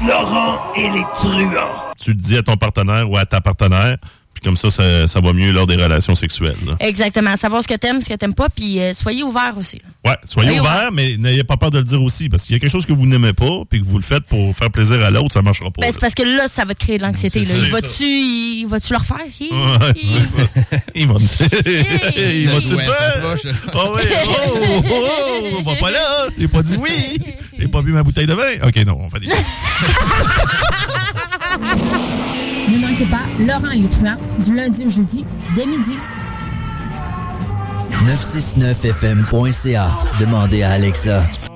Laurent et les truands. Tu le dis à ton partenaire ou à ta partenaire, puis comme ça va mieux lors des relations sexuelles. Là. Exactement. Savoir ce que t'aimes pas, puis soyez ouverts aussi. Ouais, soyez ouverts, mais n'ayez pas peur de le dire aussi, parce qu'il y a quelque chose que vous n'aimez pas, puis que vous le faites pour faire plaisir à l'autre, ça marchera pas. Ben, c'est parce que là, ça va te créer de l'anxiété. Là. Il va-tu le refaire? Ouais, c'est ça. Il va me dire. Il va-tu le faire? Oh oui, on va pas là. J'ai pas dit oui. J'ai pas bu ma bouteille de vin. OK, non, on fait des... Ne manquez pas Laurent et les truands du lundi au jeudi dès midi. 969fm.ca. Demandez à Alexa.